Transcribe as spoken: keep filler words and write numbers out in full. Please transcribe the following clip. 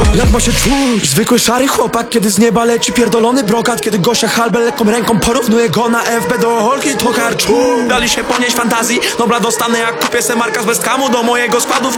Jak ma się czuć zwykły szary chłopak, kiedy z nieba leci pierdolony brokat? Kiedy Gosia Halbel lekką ręką porównuje go na F B do Holki to karczu. Dali się ponieść fantazji, dobra dostanę jak kupię se marka z West Hamu do mojego składu w